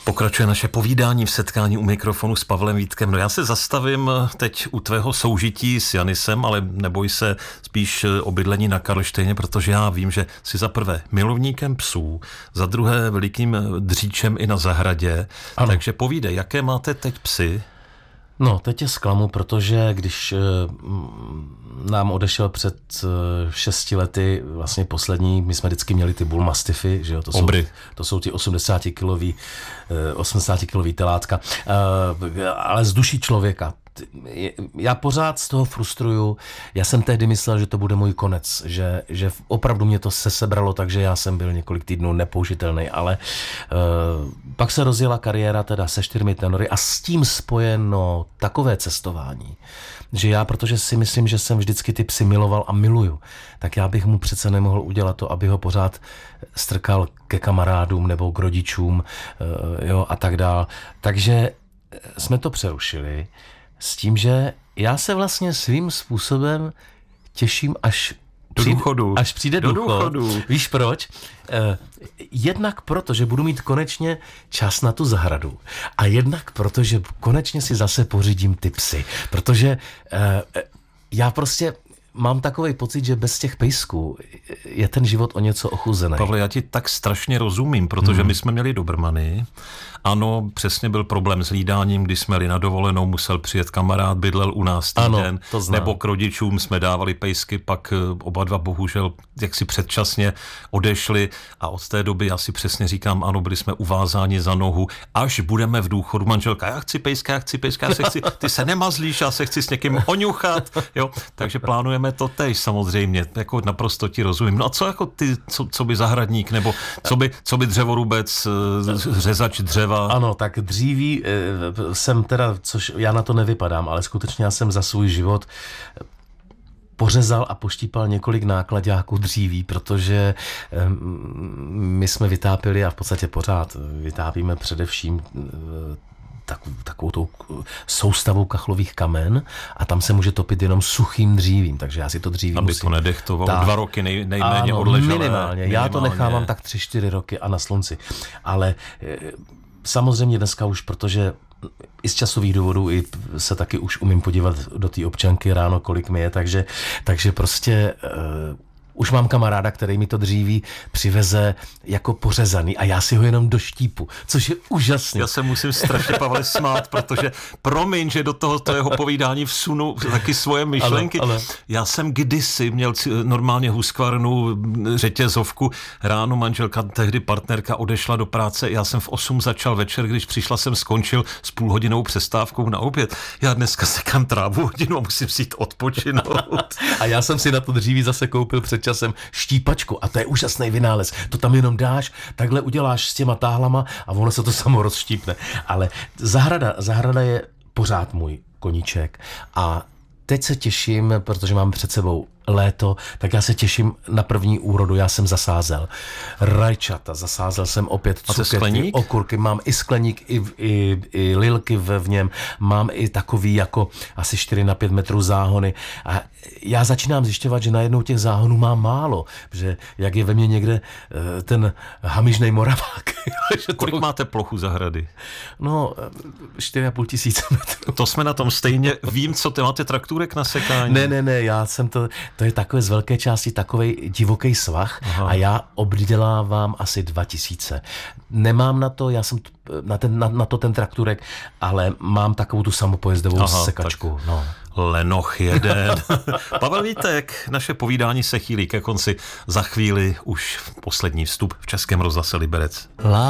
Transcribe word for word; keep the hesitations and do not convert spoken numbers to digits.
Pokračuje naše povídání v setkání u mikrofonu s Pavlem Vítkem. No já se zastavím teď u tvého soužití s Janisem, ale neboj se, spíš o bydlení na Karlštejně, protože já vím, že jsi za prvé milovníkem psů, za druhé velikým dříčem i na zahradě. Ano. Takže povídej, jaké máte teď psy? No, teď je zklamu, protože když nám odešel před šesti lety vlastně poslední, my jsme vždycky měli ty bull mastify, že jo, to jsou, to jsou ti osmdesátikilový, osmdesátikilový telátka, ale z duší člověka. Já pořád z toho frustruju. Já jsem tehdy myslel, že to bude můj konec, že, že opravdu mě to se sebralo, takže já jsem byl několik týdnů nepoužitelný, ale uh, pak se rozjela kariéra teda se čtyřmi tenory a s tím spojeno takové cestování, že já, protože si myslím, že jsem vždycky ty psy miloval a miluju, tak já bych mu přece nemohl udělat to, aby ho pořád strkal ke kamarádům nebo k rodičům, uh, jo, a tak dál. Takže jsme to přerušili s tím, že já se vlastně svým způsobem těším, až do přijde, důchodu. Až přijde do důchod. důchodu. Víš proč? Eh, jednak proto, že budu mít konečně čas na tu zahradu. A jednak proto, že konečně si zase pořídím ty psy. Protože eh, já prostě mám takový pocit, že bez těch pejsků je ten život o něco ochuzený. Pavle, já ti tak strašně rozumím, protože hmm. my jsme měli dobermany. Ano, přesně byl problém s hlídáním, když jsme jeli na dovolenou, musel přijet kamarád, bydlel u nás týden, ano, nebo k rodičům jsme dávali pejsky, pak oba dva bohužel jaksi předčasně odešli a od té doby já si přesně říkám, ano, byli jsme uvázáni za nohu, až budeme v důchodu. Manželka, já chci pejska, já chci pejska, já se chci, ty se nemazlíš, já se chci s někým oňuchat, jo, takže plánujeme to též samozřejmě, jako naprosto ti rozumím. No a co jako ty, co, co by zahradník, nebo co by, co by dřevorubec, řezač dřeva? Ano, tak dříví e, jsem teda, což já na to nevypadám, ale skutečně já jsem za svůj život pořezal a poštípal několik náklaďáků dříví, protože e, my jsme vytápěli a v podstatě pořád vytápíme především e, Tak, takovou tou soustavou kachlových kamen a tam se může topit jenom suchým dřívím, takže já si to dříví aby musím... to nedechtovalo, tak, dva roky nej, nejméně ano, odleželé. Minimálně. minimálně, já to nechávám tak tři, čtyři roky a na slunci, ale e, samozřejmě dneska už, protože i z časových důvodů i se taky už umím podívat do té občanky ráno, kolik mi je, takže, takže prostě... E, už mám kamaráda, který mi to dříví přiveze jako pořezaný a já si ho jenom doštípu, což je úžasný. Já se musím strašně, Pavle, smát, protože promiň, že do toho tvého povídání vsunu taky svoje myšlenky. Ano, ano. Já jsem kdysi měl normálně Husqvarnu řetězovku, ráno manželka, tehdy partnerka odešla do práce, já jsem v osm začal večer, když přišla jsem skončil s půlhodinou přestávkou na oběd. Já dneska sekám trávu hodinu a musím si jít odpočinout. A já jsem si na to dříví zase koupil před časem štípačku a to je úžasný vynález. To tam jenom dáš, takhle uděláš s těma táhlama a ono se to samo rozštípne. Ale zahrada, zahrada je pořád můj koníček a teď se těším, protože mám před sebou léto, tak já se těším na první úrodu. Já jsem zasázel rajčata, zasázel jsem opět cukety, okurky, mám i skleník, i, i, i lilky v, v něm, mám i takový jako asi čtyři na pět metrů záhony a já začínám zjišťovat, že najednou těch záhonů mám málo, že jak je ve mně někde ten hamižnej Moravák. Kolik to... máte plochu zahrady? No, čtyři a půl tisíce metrů. To jsme na tom stejně. Vím, co ty máte traktůrek na sekání. Ne, ne, ne, já jsem to... To je takové z velké části takovej divoký svah. Aha. A já obdělávám asi dva tisíce. Nemám na to, já jsem na, ten, na, na to ten trakturek, ale mám takovou tu samopojezdovou Aha, sekačku. No. Lenoch jeden. Pavel Vítek, naše povídání se chýlí ke konci. Za chvíli už poslední vstup v Českém rozhlase Liberec.